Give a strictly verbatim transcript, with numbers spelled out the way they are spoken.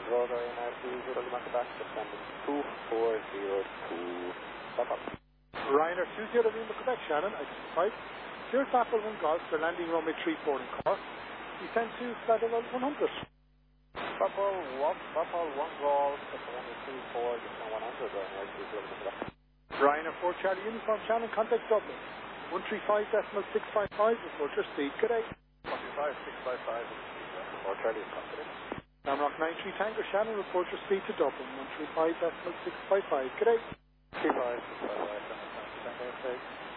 Road Ryanair two zero Lima Quebec, descending two four zero two. Stop up. Ryanair two zero Lima Quebec, Shannon, identified. Zero Apple one Golf, they're landing runway three four in Cork. Descend to flight level one hundred. Papa one, Papa one Golf, runway three four, descend one hundred, Ryanair two zero Lima Quebec. Ryanair four Charlie Uniform, Shannon, contact Dublin. one three five decimal six five five, report your speed. Good day. one three five six five five, four Charlie in confidence. Namrock nine three Tango, Shannon, report your speed to Dublin. one three five decimal six five five. Good day. three five six five five, Tango, Tango,